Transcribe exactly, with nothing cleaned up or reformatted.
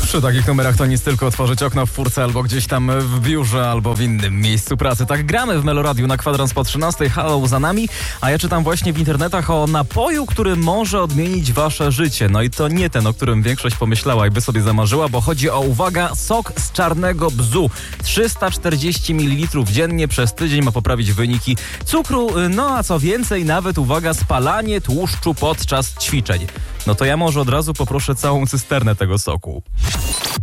Przy takich numerach to nic, tylko otworzyć okno w furce albo gdzieś tam w biurze albo w innym miejscu pracy. Tak gramy w Meloradiu na kwadrans po trzynastej. Halo za nami, a ja czytam właśnie w internetach o napoju, który może odmienić wasze życie. No i to nie ten, o którym większość pomyślała i by sobie zamarzyła, bo chodzi o, uwaga, sok z czarnego bzu. trzysta czterdzieści mililitrów dziennie przez tydzień ma poprawić wyniki cukru, no a co więcej, nawet, uwaga, spalanie tłuszczu podczas ćwiczeń. No to ja może od razu poproszę całą cysternę tego soku.